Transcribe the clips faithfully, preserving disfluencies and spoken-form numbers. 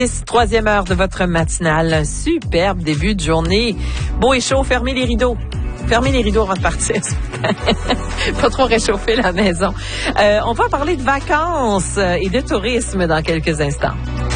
Troisième heure de votre matinale. Un superbe début de journée. Beau et chaud, fermez les rideaux. Fermez les rideaux avant de partir. Pas trop réchauffer la maison. Euh, on va parler de vacances et de tourisme dans quelques instants.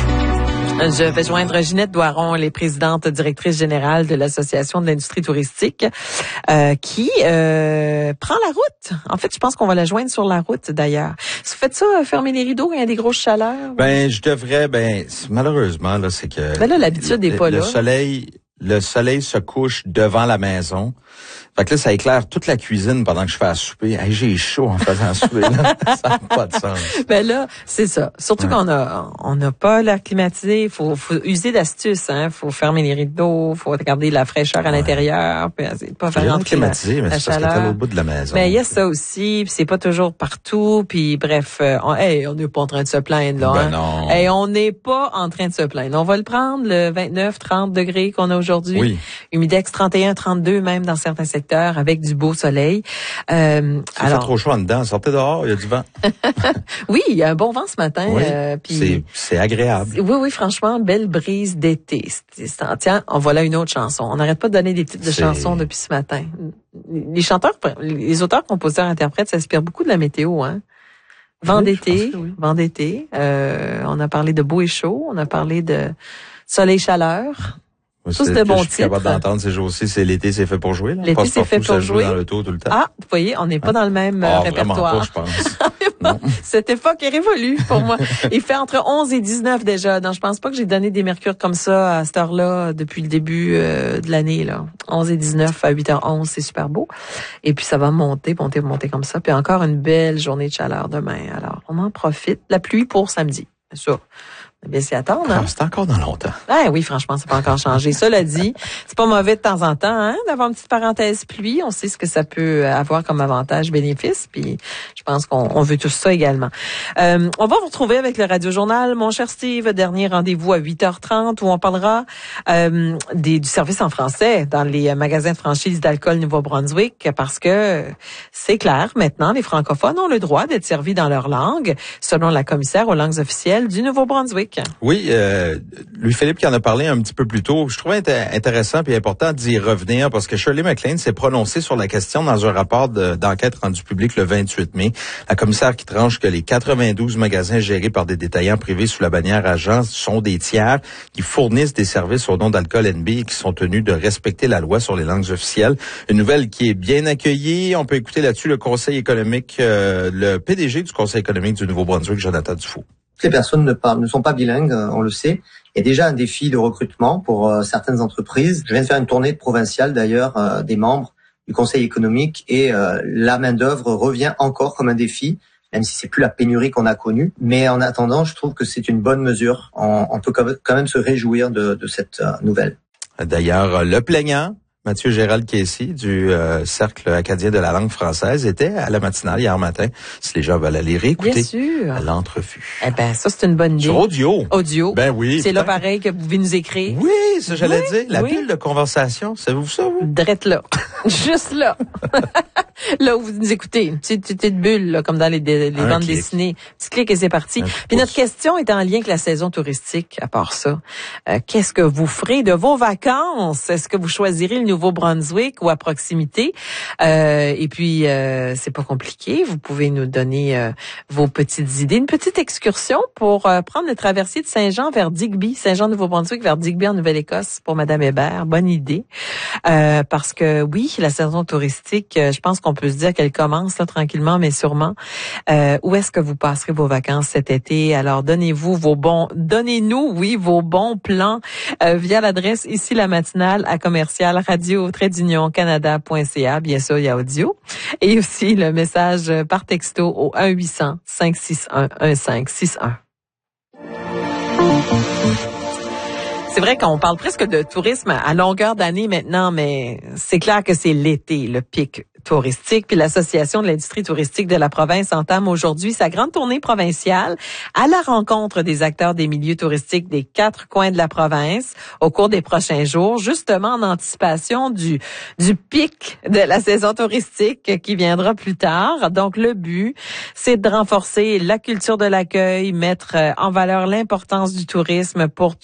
Je vais joindre Ginette Doiron, elle est présidente directrice générale de l'Association de l'industrie touristique, euh, qui euh, prend la route. En fait, je pense qu'on va la joindre sur la route d'ailleurs. Vous faites ça, fermer les rideaux quand il y a des grosses chaleurs? Ben, je devrais, ben, malheureusement, là, c'est que... Ben là, l'habitude n'est pas là. Le soleil, le soleil se couche devant la maison. Fait que là, ça éclaire toute la cuisine pendant que je fais à souper. Hey, j'ai chaud en faisant à souper, là. Ça n'a pas de sens. Ben là, c'est ça. Surtout ouais. qu'on a, on n'a pas l'air climatisé. Faut, faut user d'astuces, hein. Faut fermer les rideaux, faut garder la fraîcheur à ouais. l'intérieur. Puis, pas faire rentrer climatisé, mais la c'est parce que t'es à l'autre bout de la maison. Mais il y a ça aussi. Puis c'est pas toujours partout. Puis bref, euh, on, hey, on n'est pas en train de se plaindre, là. Ben hein. non. Hey, on n'est pas en train de se plaindre. On va le prendre, le vingt-neuf, trente degrés qu'on a aujourd'hui. Oui. Humidex trente et un, trente-deux même dans certains secteurs avec du beau soleil. Euh, il fait trop chaud en dedans. Sortez dehors, il y a du vent. Oui, il y a un bon vent ce matin. Oui, euh, puis c'est, c'est agréable. Oui, oui, franchement, belle brise d'été. Tiens, on voilà une autre chanson. On n'arrête pas de donner des titres de c'est... chansons depuis ce matin. Les chanteurs, les auteurs, compositeurs, interprètes s'inspirent beaucoup de la météo, hein. Vent oui, d'été, oui. vent d'été. Euh, on a parlé de beau et chaud. On a parlé de soleil-chaleur. Tous de bons titres. Je suis capable d'entendre ces jours-ci, c'est l'été, c'est fait pour jouer. Là. L'été, c'est fait pour jouer. Dans le tout, tout le temps. Ah, vous voyez, on n'est pas hein? dans le même ah, répertoire. Pas, je pense. Non. Cette époque est révolue pour moi. Il fait entre onze et dix-neuf déjà. Donc, je pense pas que j'ai donné des mercures comme ça à cette heure-là depuis le début euh, de l'année. Là. onze et dix-neuf à huit heures onze, c'est super beau. Et puis, ça va monter, monter, monter comme ça. Puis encore une belle journée de chaleur demain. Alors, on en profite. La pluie pour samedi, bien sûr. Bien s'y attendre, hein? Ah, c'est encore dans longtemps. Ah oui, franchement, c'est pas encore changé. Cela dit, c'est pas mauvais de temps en temps, hein, d'avoir une petite parenthèse pluie. On sait ce que ça peut avoir comme avantage, bénéfice. Puis, je pense qu'on on veut tout ça également. Euh, on va vous retrouver avec le Radio Journal, mon cher Steve. Dernier rendez-vous à huit heures trente où on parlera euh, des, du service en français dans les magasins de franchise d'alcool Nouveau-Brunswick, parce que c'est clair, maintenant, les francophones ont le droit d'être servis dans leur langue, selon la commissaire aux langues officielles du Nouveau-Brunswick. Oui, euh, Louis-Philippe qui en a parlé un petit peu plus tôt. Je trouvais intéressant et important d'y revenir parce que Shirley McLean s'est prononcée sur la question dans un rapport de, d'enquête rendu public le vingt-huit mai. La commissaire qui tranche que les quatre-vingt-douze magasins gérés par des détaillants privés sous la bannière agence sont des tiers qui fournissent des services au nom d'Alcool N B et qui sont tenus de respecter la loi sur les langues officielles. Une nouvelle qui est bien accueillie. On peut écouter là-dessus le conseil économique, euh, le P D G du conseil économique du Nouveau-Brunswick, Jonathan Dufault. Toutes les personnes ne, parlent, ne sont pas bilingues, on le sait. Il y a déjà un défi de recrutement pour euh, certaines entreprises. Je viens de faire une tournée provinciale d'ailleurs euh, des membres du Conseil économique et euh, la main-d'œuvre revient encore comme un défi, même si c'est plus la pénurie qu'on a connue. Mais en attendant, je trouve que c'est une bonne mesure. On, on peut quand même se réjouir de, de cette euh, nouvelle. D'ailleurs, le plaignant, Mathieu Gérald Casey du euh, Cercle acadien de la langue française était à la matinale hier matin. Si les gens veulent aller réécouter l'entrevue. Eh ben ça c'est une bonne idée. Sur audio. Audio. Ben oui. C'est là pareil que vous pouvez nous écrire. Oui, ça j'allais oui, dire. La oui. bulle de conversation, savez-vous ça vous? Drette là. Juste là. Là où vous nous écoutez, une petite, petite bulle, là, comme dans les, les bandes clic. dessinées. Petit clic et c'est parti. Puis notre question est en lien avec la saison touristique, à part ça. Euh, qu'est-ce que vous ferez de vos vacances? Est-ce que vous choisirez le Nouveau-Brunswick ou à proximité? Euh, et puis, euh, c'est pas compliqué. Vous pouvez nous donner euh, vos petites idées. Une petite excursion pour euh, prendre le traversier de Saint-Jean vers Digby. Saint-Jean-Nouveau-Brunswick vers Digby en Nouvelle-Écosse pour Madame Hébert. Bonne idée. Euh, parce que oui, la saison touristique, je pense qu'on peut se dire qu'elle commence là, tranquillement, mais sûrement. Euh, où est-ce que vous passerez vos vacances cet été? Alors, donnez-vous vos bons, donnez-nous, oui, vos bons plans euh, via l'adresse ici la matinale à commercial radio trait d'union canada point c a. Bien sûr, il y a audio. Et aussi le message par texto au un huit cents cinq six un un cinq six un. C'est vrai qu'on parle presque de tourisme à longueur d'année maintenant, mais c'est clair que c'est l'été, le pic touristique. Puis l'Association de l'industrie touristique de la province entame aujourd'hui sa grande tournée provinciale à la rencontre des acteurs des milieux touristiques des quatre coins de la province au cours des prochains jours, justement en anticipation du du pic de la saison touristique qui viendra plus tard. Donc le but, c'est de renforcer la culture de l'accueil, mettre en valeur l'importance du tourisme pour